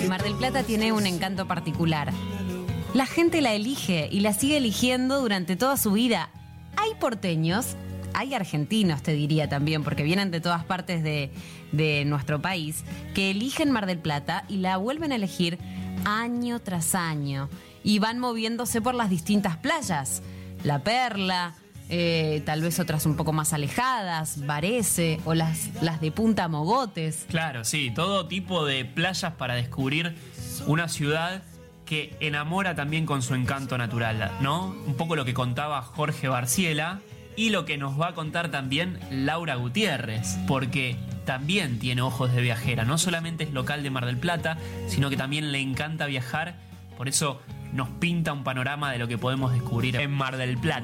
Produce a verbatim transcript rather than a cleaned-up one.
Mar del Plata tiene un encanto particular. La gente la elige y la sigue eligiendo durante toda su vida. Hay porteños, hay argentinos, te diría también, porque vienen de todas partes de, de nuestro país, que eligen Mar del Plata y la vuelven a elegir año tras año. Y van moviéndose por las distintas playas. La Perla, eh, tal vez otras un poco más alejadas, Varese o las, las de Punta Mogotes. Claro, sí, todo tipo de playas para descubrir una ciudad que enamora también con su encanto natural, ¿no? Un poco lo que contaba Jorge Barciela y lo que nos va a contar también Laura Gutiérrez, porque también tiene ojos de viajera, no solamente es local de Mar del Plata, sino que también le encanta viajar, por eso nos pinta un panorama de lo que podemos descubrir en Mar del Plata.